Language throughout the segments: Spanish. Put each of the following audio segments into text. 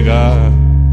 llega.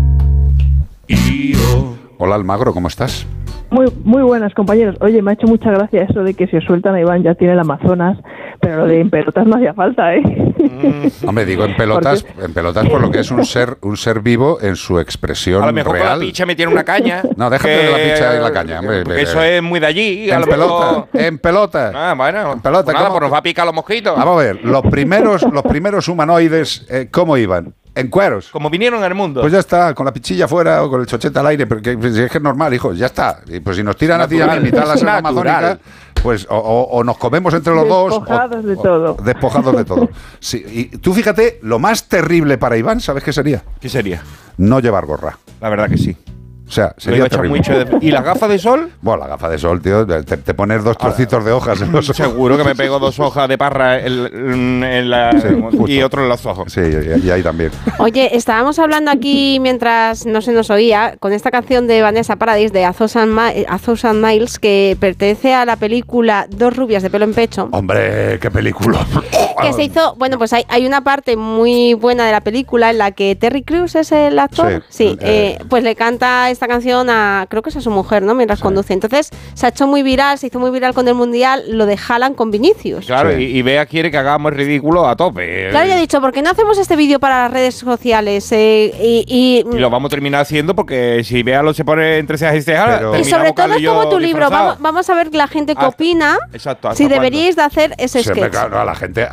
Hola Almagro, ¿cómo estás? Muy buenas, compañeros. Oye, me ha hecho mucha gracia eso de que si os sueltan a Iván ya tiene el Amazonas, pero lo de en pelotas no hacía falta, ¿eh? Hombre, digo en pelotas por lo que es un ser vivo en su expresión real. A lo mejor real. con la picha me tiene una caña. No, déjate de la picha y la caña, hombre. Porque eso es muy de allí. En pelota, en pelota. Ah, bueno. En pelota. Pues nada, pues nos va a picar los mosquitos. Vamos a ver, los primeros humanoides, ¿cómo iban? En cueros. Como vinieron al mundo. Pues ya está, con la pichilla afuera o con el chochete al aire, porque si es que es normal, hijo, ya está. Y pues si nos tiran a ti a mí en mitad de la selva amazónica, pues o nos comemos entre los dos. Despojados de todo. Despojados de todo. Sí, y tú fíjate, lo más terrible para Iván, ¿sabes qué sería? ¿Qué sería? No llevar gorra. La verdad que sí. O sea, sería terrible. ¿Y las gafas de sol? Bueno, la gafa de sol, tío, te pones dos trocitos de hojas en los ojos. Seguro que me pego 2 hojas de parra en la, y otro en los ojos. Sí, y ahí también. Oye, estábamos hablando aquí mientras no se nos oía con esta canción de Vanessa Paradis de A Thousand Miles, que pertenece a la película Dos rubias de pelo en pecho. Hombre, qué película. Que se hizo, bueno, pues hay una parte muy buena de la película en la que Terry Crews es el actor. Sí, pues le canta esta canción creo que es a su mujer, ¿no? Mientras conduce. Entonces se ha hecho muy viral, se hizo muy viral con el Mundial, lo de Haaland con Vinicius. Claro, y Bea quiere que hagamos el ridículo a tope. Claro, yo he dicho, ¿por qué no hacemos este vídeo para las redes sociales? Y lo vamos a terminar haciendo porque si Bea lo se pone entre cejas y cejas, y sobre todo es como tu libro. Vamos a ver la gente qué opina. Exacto. Si deberíais de hacer ese sketch. Claro, a la gente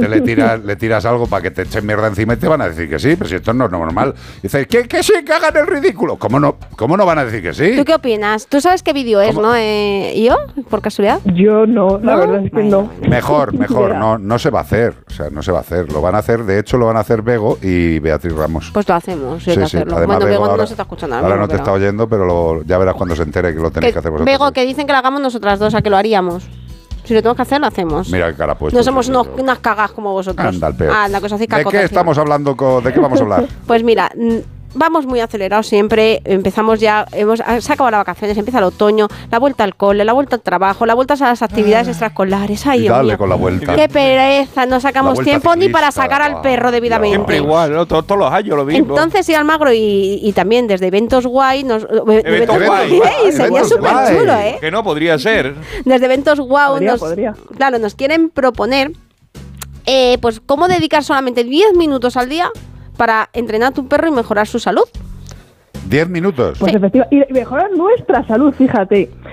le tiras algo para que te echen mierda encima y te van a decir que sí, pero si esto no es normal. Dices, que sí, que hagan el ridículo. ¿Cómo no van a decir que sí? ¿Tú qué opinas? ¿Tú sabes qué vídeo es, no? ¿Yo? ¿Por casualidad? Yo no, la verdad es que no. Mejor, no se va a hacer. O sea, no se va a hacer. Lo van a hacer, de hecho, lo van a hacer Bego y Beatriz Ramos. Pues lo hacemos, sí, hacerlo. Además, bueno, Bego ahora, no se está escuchando ahora no te está oyendo, pero ya verás cuando se entere que lo tenéis que hacer vosotros. Bego, que dicen que lo hagamos nosotras dos, a que lo haríamos. Si lo tengo que hacer, lo hacemos. Mira qué cara puesto. No somos unas cagas como vosotros. Anda, el peor. La cosa así ¿De qué estamos hablando? ¿De qué vamos a hablar? Pues mira, vamos muy acelerados siempre, empezamos ya, se acabado las vacaciones, empieza el otoño, la vuelta al cole, la vuelta al trabajo, la vuelta a las actividades extraescolares. Ay, Dios mío. Con la vuelta. Qué pereza, no sacamos tiempo ciclista, ni para sacar al perro debidamente. Siempre igual, ¿no? Todos los años lo mismo. Entonces, sí, Almagro y también desde Eventos Guay, Eventos Guay. Sería súper chulo, ¿eh? Que no, podría ser. Desde Eventos Guay claro, nos quieren proponer pues cómo dedicar solamente 10 minutos al día para entrenar a tu perro y mejorar su salud. 10 minutos. Pues efectivamente, y mejorar nuestra salud, fíjate.